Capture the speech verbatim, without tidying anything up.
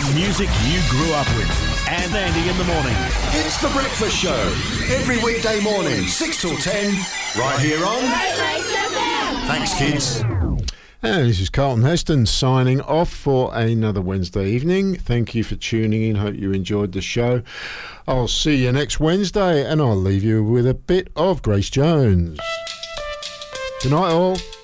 The music you grew up with. And Andy in the morning. It's The Breakfast Show. Every weekday morning, six till ten, right here on... Thanks, kids. And this is Carlton Heston signing off for another Wednesday evening. Thank you for tuning in. Hope you enjoyed the show. I'll see you next Wednesday, and I'll leave you with a bit of Grace Jones. Good night, all.